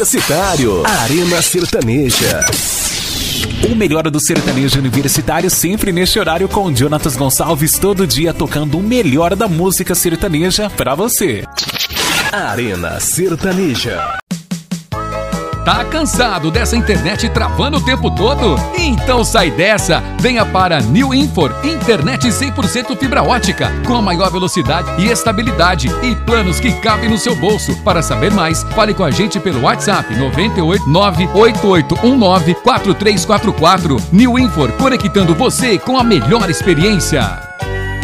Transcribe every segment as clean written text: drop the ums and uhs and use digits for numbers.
Universitário, Arena Sertaneja. O melhor do sertanejo universitário sempre neste horário com Jonatas Gonçalves, todo dia tocando o melhor da música sertaneja pra você. Arena Sertaneja. Tá cansado dessa internet travando o tempo todo? Então sai dessa! Venha para New Infor, internet 100% fibra ótica, com a maior velocidade e estabilidade e planos que cabem no seu bolso. Para saber mais, fale com a gente pelo WhatsApp 98988194344. New Infor, conectando você com a melhor experiência.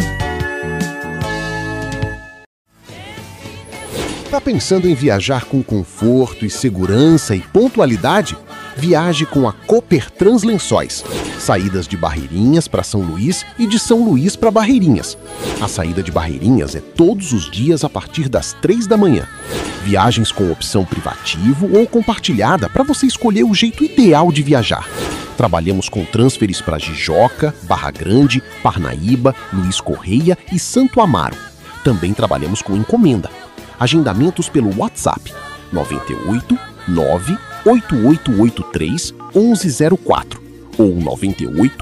Tá pensando em viajar com conforto e segurança e pontualidade? Viaje com a Copertrans Lençóis. Saídas de Barreirinhas para São Luís e de São Luís para Barreirinhas. A saída de Barreirinhas é todos os dias a partir das 3 da manhã. Viagens com opção privativo ou compartilhada para você escolher o jeito ideal de viajar. Trabalhamos com transferes para Jijoca, Barra Grande, Parnaíba, Luiz Correia e Santo Amaro. Também trabalhamos com encomenda. Agendamentos pelo WhatsApp 98 98883 1104 ou 98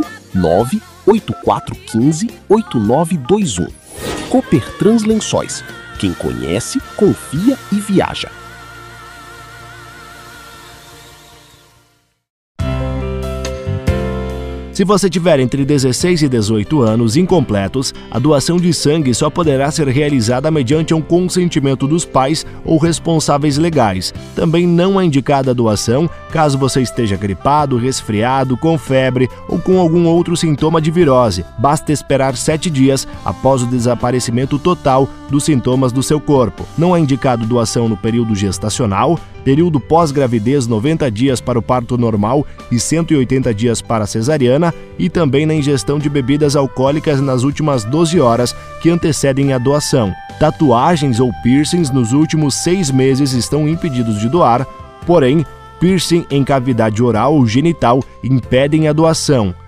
98415 8921. Copertrans Lençóis. Quem conhece, confia e viaja. Se você tiver entre 16 e 18 anos incompletos, a doação de sangue só poderá ser realizada mediante um consentimento dos pais ou responsáveis legais. Também não é indicada a doação caso você esteja gripado, resfriado, com febre ou com algum outro sintoma de virose. Basta esperar 7 dias após o desaparecimento total dos sintomas do seu corpo. Não é indicado doação no período gestacional, período pós-gravidez 90 dias para o parto normal e 180 dias para a cesariana, e também na ingestão de bebidas alcoólicas nas últimas 12 horas que antecedem a doação. Tatuagens ou piercings nos últimos 6 meses estão impedidos de doar, porém, piercing em cavidade oral ou genital impedem a doação.